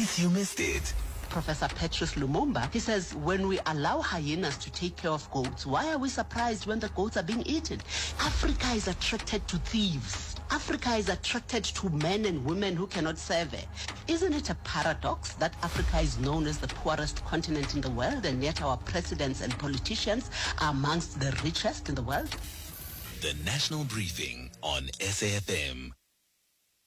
case you missed it. Professor Petrus Lumumba, he says, when we allow hyenas to take care of goats, why are we surprised when the goats are being eaten? Africa is attracted to thieves. Africa is attracted to men and women who cannot serve her. Isn't it a paradox that Africa is known as the poorest continent in the world, and yet our presidents and politicians are amongst the richest in the world? The National Briefing on SAFM.